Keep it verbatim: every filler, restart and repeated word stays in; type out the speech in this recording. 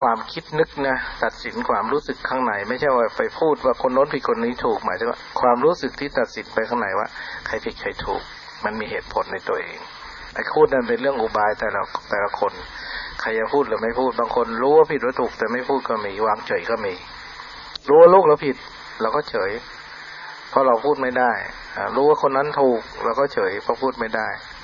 ความคิดนึกนะตัดสินความรู้สึกข้างในไม่ใช่ว่าไปพูดว่าคนโน้นผิดคนนี้ถูกหมายถึงว่าความรู้สึกที่ตัดสินไปข้างในว่าใครผิดใครถูกมันมีเหตุผลในตัวเองไอ้พูดนั้นเป็นเรื่องอุบายแต่ละแต่ละคนใครจะพูดหรือไม่พูดบางคนรู้ว่าผิดว่าถูกแต่ไม่พูดก็มีวางเฉยก็มีรู้ว่าลูกเราผิดเราก็เฉยเพราะเราพูดไม่ได้รู้ว่าคนนั้นถูกเราก็เฉยเพราะพูดไม่ได้